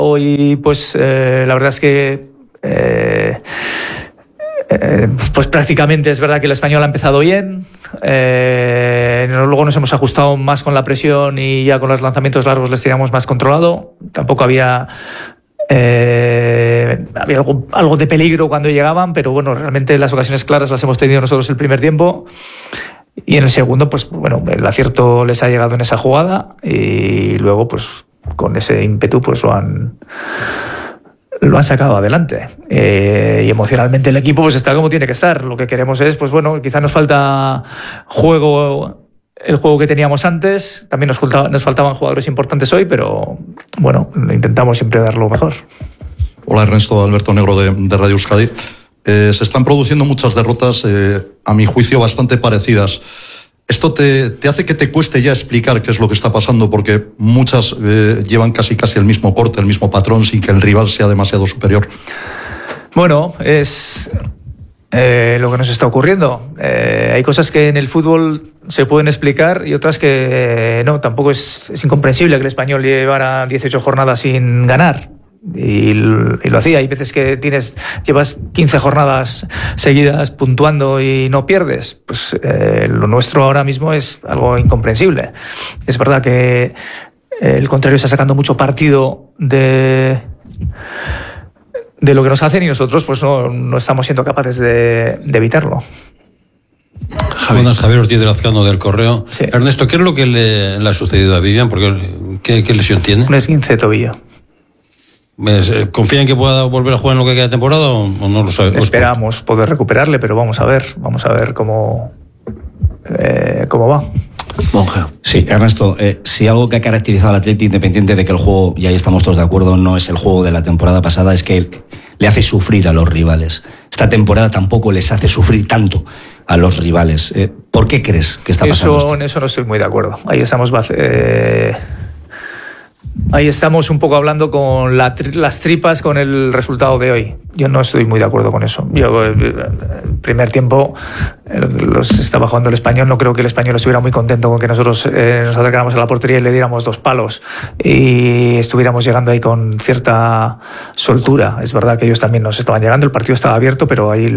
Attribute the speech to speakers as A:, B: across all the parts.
A: Hoy, pues la verdad es que pues prácticamente es verdad que el Español ha empezado bien. Luego nos hemos ajustado más con la presión y ya con los lanzamientos largos les teníamos más controlado. Tampoco había algo de peligro cuando llegaban, pero bueno, realmente las ocasiones claras las hemos tenido nosotros el primer tiempo. Y en el segundo, pues bueno, el acierto les ha llegado en esa jugada y luego, pues con ese ímpetu, pues lo han sacado adelante. Y emocionalmente el equipo pues está como tiene que estar. Lo que queremos es, pues bueno, quizá nos falta juego, el juego que teníamos antes. También nos faltaban jugadores importantes hoy, pero bueno, intentamos siempre dar lo mejor.
B: Hola Ernesto, Alberto Negro de Radio Euskadi. Se están produciendo muchas derrotas, a mi juicio, bastante parecidas. ¿Esto te hace que te cueste ya explicar qué es lo que está pasando? Porque muchas llevan casi el mismo corte, el mismo patrón, sin que el rival sea demasiado superior.
A: Bueno, es lo que nos está ocurriendo. Hay cosas que en el fútbol se pueden explicar y otras que no. Tampoco es incomprensible que el Español llevara 18 jornadas sin ganar. Y lo hacía. Hay veces que llevas 15 jornadas seguidas puntuando y no pierdes. Pues lo nuestro ahora mismo es algo incomprensible. Es verdad que el contrario está sacando mucho partido de lo que nos hacen y nosotros pues no estamos siendo capaces de evitarlo.
C: Javier Ortiz de Lazcano del Correo. Sí. Ernesto, ¿qué es lo que le ha sucedido a Vivian? Porque, ¿qué lesión tiene?
A: Un esguince de tobillo.
C: ¿Confía en que pueda volver a jugar en lo que queda de temporada o no lo sabe?
A: Esperamos poder recuperarle, pero vamos a ver cómo va.
D: Monge.
E: Sí, Ernesto, si algo que ha caracterizado al Atleti, independiente de que el juego, y ahí estamos todos de acuerdo, no es el juego de la temporada pasada, es que le hace sufrir a los rivales. Esta temporada tampoco les hace sufrir tanto a los rivales. ¿Por qué crees que está pasando esto?
A: En eso no estoy muy de acuerdo. Ahí estamos un poco hablando con las tripas con el resultado de hoy. Yo no estoy muy de acuerdo con eso. El primer tiempo los estaba jugando el Español. No creo que el Español estuviera muy contento con que nosotros nos acercáramos a la portería y le diéramos 2 palos y estuviéramos llegando ahí con cierta soltura. Es verdad que ellos también nos estaban llegando. El partido estaba abierto, pero ahí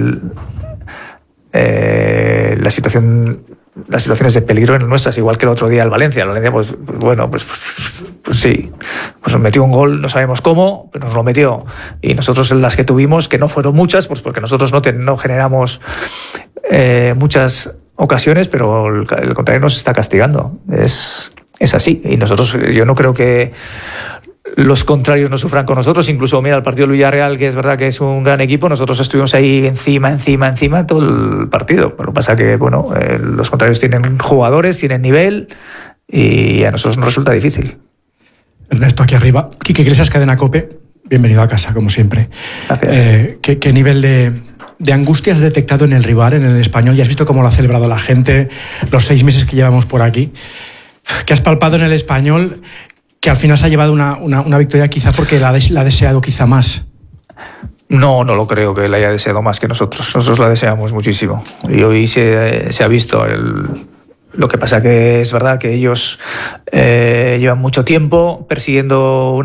A: las situaciones de peligro eran nuestras, igual que el otro día el Valencia. El Valencia, pues sí, pues nos metió un gol, no sabemos cómo, pero nos lo metió. Y nosotros en las que tuvimos, que no fueron muchas, pues porque nosotros no generamos muchas ocasiones, pero el contrario nos está castigando. Es así. Y nosotros, yo no creo que los contrarios no sufran con nosotros. Incluso mira el partido del Villarreal, que es verdad que es un gran equipo, nosotros estuvimos ahí encima todo el partido. Pero pasa que bueno, los contrarios tienen jugadores, tienen nivel y a nosotros nos resulta difícil.
F: Ernesto, aquí arriba. Quique Iglesias, Cadena COPE. Bienvenido a casa, como siempre.
A: Gracias.
F: ¿Qué nivel de angustia has detectado en el rival, en el Español? Ya has visto cómo lo ha celebrado la gente, los 6 meses que llevamos por aquí. ¿Qué has palpado en el Español, que al final se ha llevado una victoria quizá porque la ha deseado quizá más?
A: No lo creo que la haya deseado más que nosotros. Nosotros la deseamos muchísimo. Y hoy se ha visto lo que pasa que es verdad que ellos llevan mucho tiempo persiguiendo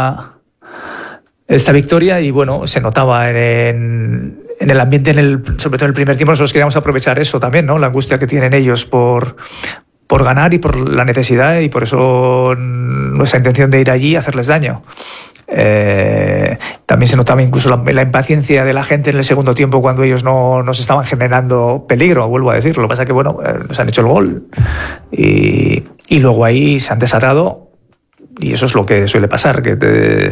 A: esta victoria y bueno, se notaba en el ambiente, sobre todo en el primer tiempo. Nosotros queríamos aprovechar eso también, ¿no? La angustia que tienen ellos por ganar y por la necesidad, y por eso nuestra intención de ir allí y hacerles daño. También se notaba incluso la impaciencia de la gente en el segundo tiempo cuando ellos no nos estaban generando peligro, vuelvo a decirlo. Lo que pasa es que bueno, nos han hecho el gol y luego ahí se han desatado, y eso es lo que suele pasar, que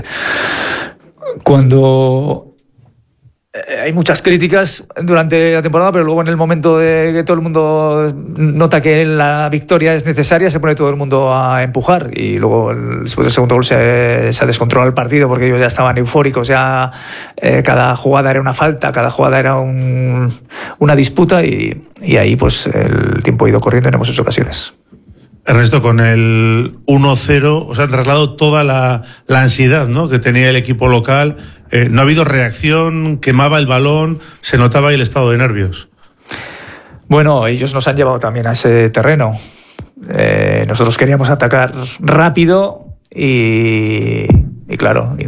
A: cuando hay muchas críticas durante la temporada, pero luego en el momento de que todo el mundo nota que la victoria es necesaria, se pone todo el mundo a empujar, y luego después del segundo gol se ha descontrolado el partido porque ellos ya estaban eufóricos, ya cada jugada era una falta, cada jugada era una disputa, y ahí pues el tiempo ha ido corriendo y no hemos hecho ocasiones.
G: Ernesto, con el 1-0, o sea, han trasladado toda la ansiedad, ¿no?, que tenía el equipo local. No ha habido reacción, quemaba el balón, se notaba ahí el estado de nervios.
A: Bueno, ellos nos han llevado también a ese terreno. Nosotros queríamos atacar rápido y claro...